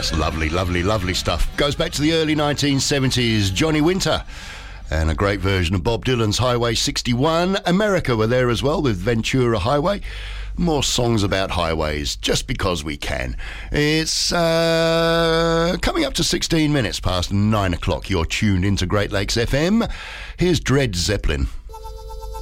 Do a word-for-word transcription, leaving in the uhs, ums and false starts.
It's lovely, lovely, lovely stuff. Goes back to the early nineteen seventies. Johnny Winter and a great version of Bob Dylan's Highway sixty-one. America were there as well with Ventura Highway. More songs about highways, just because we can. It's uh, coming up to sixteen minutes past nine o'clock. You're tuned into Great Lakes F M. Here's Dred Zeppelin.